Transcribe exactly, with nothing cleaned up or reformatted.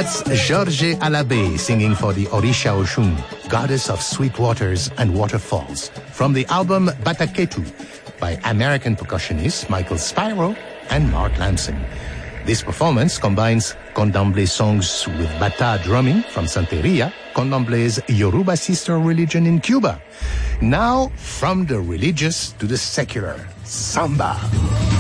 That's Georges Alabé singing for the Orisha Oshun, goddess of sweet waters and waterfalls, from the album Bataketu by American percussionists Michael Spiro and Mark Lansing. This performance combines Candomblé songs with Bata drumming from Santeria, Candomblé's Yoruba sister religion in Cuba. Now, from the religious to the secular, samba.